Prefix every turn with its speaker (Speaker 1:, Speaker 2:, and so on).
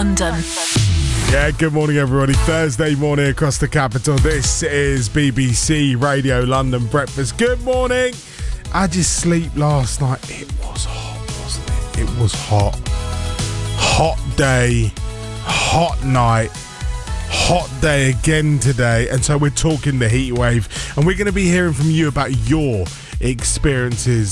Speaker 1: London.
Speaker 2: Yeah, good morning everybody. Thursday morning across the capital. This is BBC Radio London Breakfast. Good morning. I just sleep last night. It was hot, wasn't it? It was hot. Hot day, hot night, hot day again today. And so we're talking the heat wave. And we're going to be hearing from you about your experiences